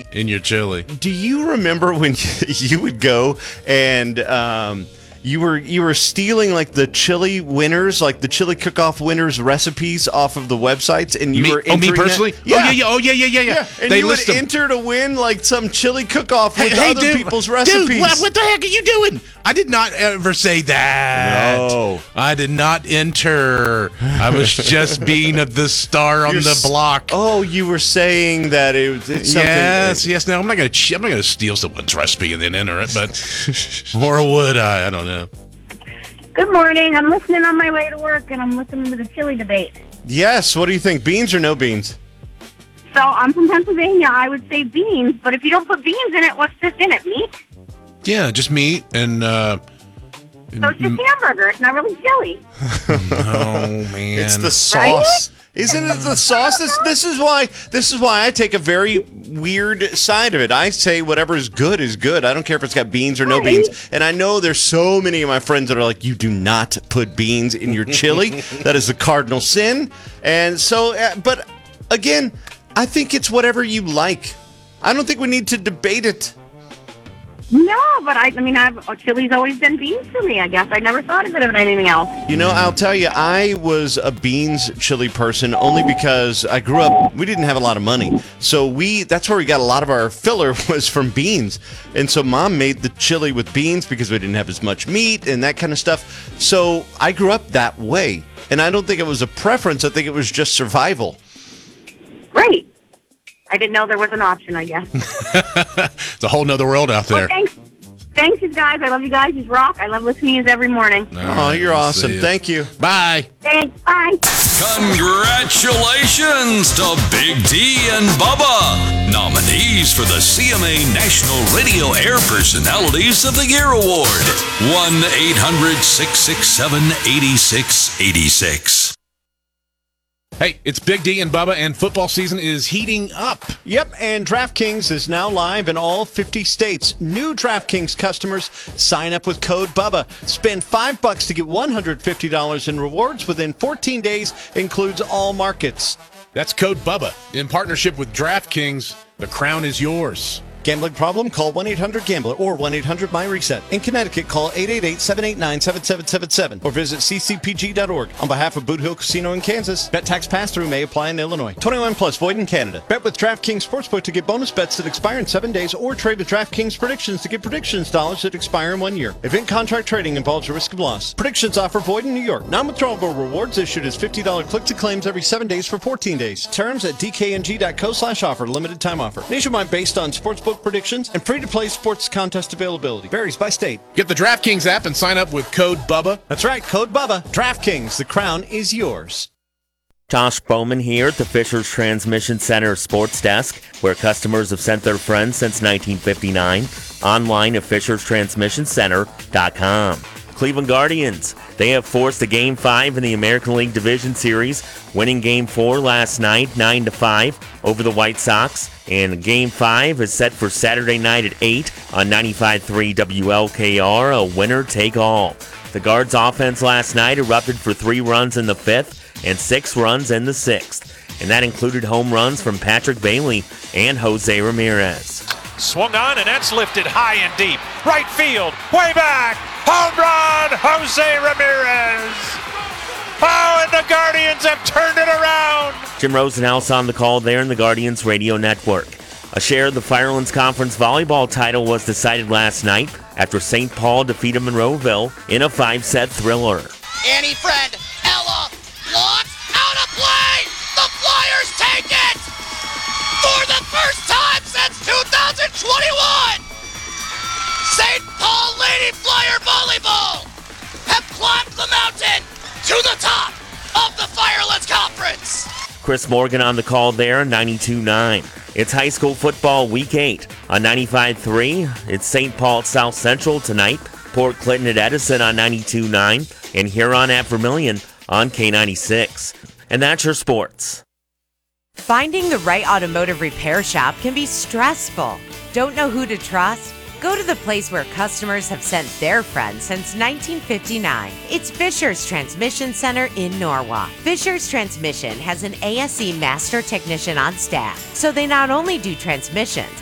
in your chili. Do you remember when you would go and you were stealing like the chili winners, like the chili cook-off winners recipes off of the websites, and you were entering me personally? that? Yeah. Oh yeah. And They you would list them. enter to win like some chili cook-off with other people's recipes. Dude, what the heck are you doing? I did not ever say that. No. I did not enter. I was just being the star on the block. Oh, you were saying that it's something. Yes. No, I'm not gonna steal someone's recipe and then enter it, but or would I? I don't know. Good morning. I'm listening on my way to work, and I'm listening to the chili debate. Yes. What do you think? Beans or no beans? So I'm from Pennsylvania. I would say beans, but if you don't put beans in it, what's just in it? Meat? Yeah, just meat and. So it's just hamburger. It's not really chili. Oh man, It's the sauce. Isn't it the sauce? This is why I take a very weird side of it. I say whatever is good is good. I don't care if it's got beans or no beans. And I know there's so many of my friends that are like, you do not put beans in your chili. That is the cardinal sin. And so, but again, I think it's whatever you like. I don't think we need to debate it. No, but I mean, chili's always been beans for me, I guess. I never thought of it as anything else. You know, I'll tell you, I was a beans chili person only because I grew up, we didn't have a lot of money. So that's where we got a lot of our filler was from beans. And so Mom made the chili with beans because we didn't have as much meat and that kind of stuff. So I grew up that way. And I don't think it was a preference. I think it was just survival. Great. I didn't know there was an option, I guess. It's a whole nother world out there. Well, thanks, you guys. I love you guys. You rock. I love listening to you every morning. Oh, you're awesome. Thank you. Bye. Thanks. Bye. Congratulations to Big D and Bubba, nominees for the CMA National Radio Air Personalities of the Year Award. 1-800-667-8686. Hey, it's Big D and Bubba, and football season is heating up. Yep, and DraftKings is now live in all 50 states. New DraftKings customers sign up with code BUBBA. Spend $5 to get $150 in rewards within 14 days. Includes all markets. That's code BUBBA. In partnership with DraftKings, the crown is yours. Gambling problem? Call 1-800-GAMBLER or 1-800-MY-RESET. In Connecticut, call 888-789-7777 or visit ccpg.org. On behalf of Boot Hill Casino in Kansas, bet tax pass-through may apply in Illinois. 21 plus, void in Canada. Bet with DraftKings Sportsbook to get bonus bets that expire in 7 days or trade with DraftKings Predictions to get predictions dollars that expire in 1 year. Event contract trading involves a risk of loss. Predictions offer void in New York. Non-withdrawable rewards issued as $50 click-to-claims every 7 days for 14 days. Terms at dkng.co/offer. Limited time offer. Nationwide based on sportsbook predictions and free-to-play sports contest availability. Varies by state. Get the DraftKings app and sign up with code BUBBA. That's right, code BUBBA. DraftKings, the crown is yours. Josh Bowman here at the Fisher's Transmission Center Sports Desk, where customers have sent their friends since 1959. Online at fisherstransmissioncenter.com. Cleveland Guardians. They have forced a Game 5 in the American League Division Series, winning Game 4 last night, 9-5, over the White Sox. And Game 5 is set for Saturday night at 8 on 95.3 WLKR, a winner-take-all. The Guards' offense last night erupted for 3 runs in the 5th and 6 runs in the 6th. And that included home runs from Patrick Bailey and Jose Ramirez. Swung on, and that's lifted high and deep. Right field, way back. Home run, Jose Ramirez. Oh, and the Guardians have turned it around. Jim Rosenhaus on the call there in the Guardians radio network. A share of the Firelands Conference volleyball title was decided last night after St. Paul defeated Monroeville in a 5-set thriller. Annie Friend, Ella, locked, out of play. The Flyers take it for the first time since 2021. St. Paul Lady Flyer Volleyball have climbed the mountain to the top of the Firelands Conference. Chris Morgan on the call there, 92.9. It's high school football week 8 on 95.3. It's St. Paul at South Central tonight. Port Clinton at Edison on 92.9. And Huron at Vermilion on K96. And that's your sports. Finding the right automotive repair shop can be stressful. Don't know who to trust? Go to the place where customers have sent their friends since 1959. It's Fisher's Transmission Center in Norwalk. Fisher's Transmission has an ASE master technician on staff, so they not only do transmissions,